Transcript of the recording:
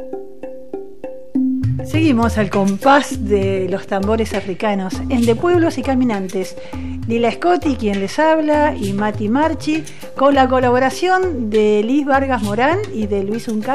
Seguimos al compás de los tambores africanos en De Pueblos y Caminantes. Lila Scotti, quien les habla, y Mati Marchi, con la colaboración de Liz Vargas Morán y de Luis Uncal.